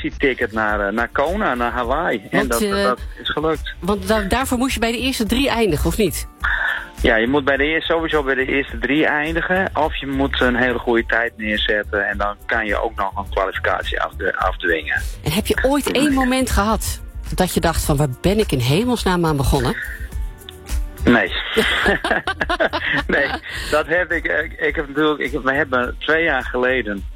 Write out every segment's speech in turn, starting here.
vakantieticket naar Kona, naar Hawaii. En dat is gelukt. Want daarvoor moest je bij de eerste 3 eindigen, of niet? Ja, je moet sowieso bij de eerste 3 eindigen. Of je moet een hele goede tijd neerzetten. En dan kan je ook nog een kwalificatie afdwingen. En heb je ooit 1 moment gehad dat je dacht van, waar ben ik in hemelsnaam aan begonnen? Nee. Nee, dat heb ik. We hebben 2 jaar geleden.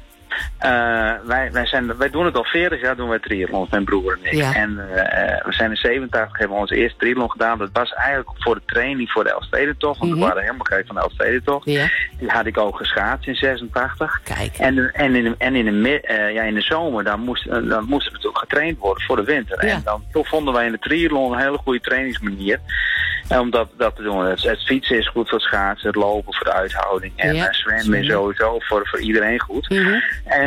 Wij doen het al 40 jaar, doen wij triathlons, mijn broer en ik. Ja. En we zijn in 87 hebben we onze eerste triathlon gedaan. Dat was eigenlijk voor de training voor de Elfstedentocht. Want we waren helemaal gek van de Elfstedentocht. Ja. Die had ik ook geschaatst in 86. Kijk. En in de zomer dan moesten we natuurlijk getraind worden voor de winter. Ja. En toen vonden wij in de triathlon een hele goede trainingsmanier. Om dat te doen. Het fietsen is goed voor het schaatsen, het lopen voor de uithouding. En zwemmen is sowieso voor iedereen goed. Mm-hmm.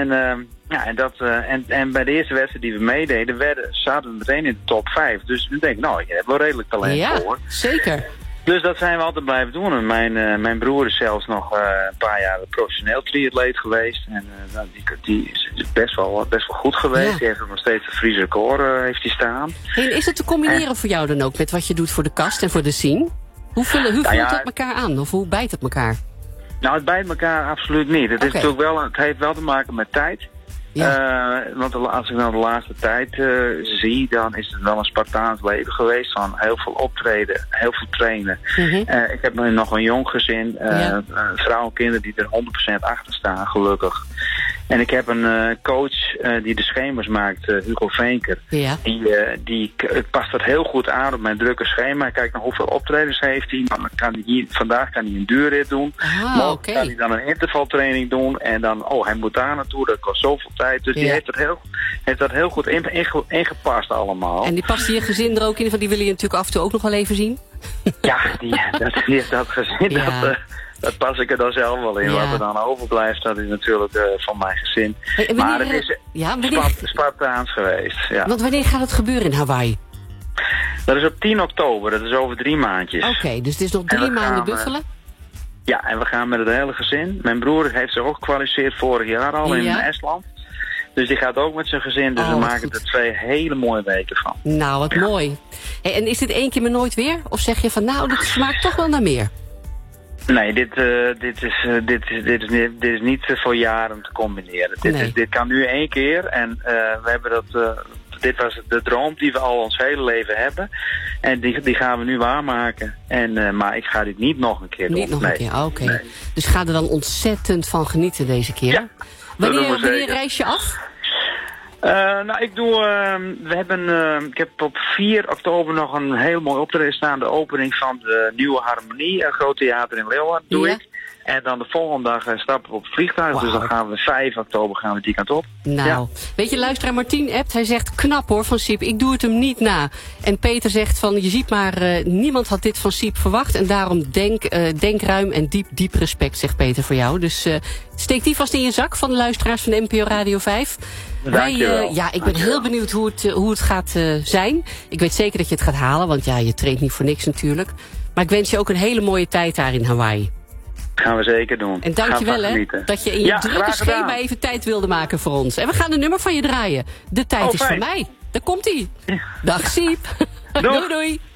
En bij de eerste wedstrijd die we meededen, zaten we meteen in de top 5. Dus nu denk ik, je hebt wel redelijk talent voor. Ja, zeker. Dus dat zijn we altijd blijven doen. En mijn broer is zelfs nog een paar jaar professioneel triatleet geweest. En die is best wel goed geweest. Ja. Die heeft nog steeds een Friese record heeft die staan. En is het te combineren voor jou dan ook met wat je doet voor de kast en voor de scene? Hoe voelt het elkaar aan? Of hoe bijt het elkaar? Nou, het bijt elkaar absoluut niet. Het is natuurlijk het heeft wel te maken met tijd. Ja. Want als ik nou de laatste tijd zie, dan is het wel een Spartaans leven geweest. Van heel veel optreden, heel veel trainen. Mm-hmm. Ik heb nu nog een jong gezin, vrouw en kinderen die er 100% achter staan, gelukkig. En ik heb een coach die de schema's maakt, Hugo Veenker. Ja. Die past dat heel goed aan op mijn drukke schema. Ik kijk naar hoeveel optredens heeft hij. Vandaag kan hij een duurrit doen. Morgen kan hij dan een intervaltraining doen. En dan, hij moet daar naartoe. Dat kost zoveel tijd. Dus die heeft dat heel goed ingepast allemaal. En die past je gezin er ook in? Want die willen je natuurlijk af en toe ook nog wel even zien. Ja, die heeft dat gezin. Ja. Dat pas ik er dan zelf wel in. Ja. Wat er dan overblijft, dat is natuurlijk van mijn gezin. Hey, maar het is Spartaans geweest. Ja. Want wanneer gaat het gebeuren in Hawaii? Dat is op 10 oktober. Dat is over 3 maandjes. Oké, dus het is nog 3 maanden buffelen? Ja, en we gaan met het hele gezin. Mijn broer heeft zich ook gekwalificeerd vorig jaar al in Estland. Dus die gaat ook met zijn gezin. Dus we maken er 2 hele mooie weken van. Nou, wat mooi. Hey, en is dit 1 keer maar nooit weer? Of zeg je van, dit smaakt toch wel naar meer? Nee, dit is niet voor jaren te combineren. Dit kan nu 1 keer en we hebben dit was de droom die we al ons hele leven hebben. En die gaan we nu waarmaken. Maar ik ga dit niet nog een keer doen. Niet nog een keer, oké. Nee. Dus ga er dan ontzettend van genieten deze keer? Ja. Wanneer reis je af? Ik heb op 4 oktober nog een heel mooi optreden staan. De opening van de Nieuwe Harmonie, een groot theater in Leeuwarden, doe ik. En dan de volgende dag stappen we op het vliegtuig. Wow. Dus dan gaan we 5 oktober die kant op. Nou, weet je, luisteraar Martien appt. Hij zegt, knap hoor van Siep, ik doe het hem niet na. En Peter zegt van, je ziet maar, niemand had dit van Siep verwacht. En daarom denk ruim en diep respect, zegt Peter voor jou. Dus steek die vast in je zak van de luisteraars van de NPO Radio 5. Ik ben heel benieuwd hoe het gaat zijn. Ik weet zeker dat je het gaat halen, want je traint niet voor niks natuurlijk. Maar ik wens je ook een hele mooie tijd daar in Hawaii. Gaan we zeker doen. En dankjewel dat je in je drukke schema even tijd wilde maken voor ons. En we gaan een nummer van je draaien. De tijd is van mij. Daar komt-ie. Dag Siep. Doei doei.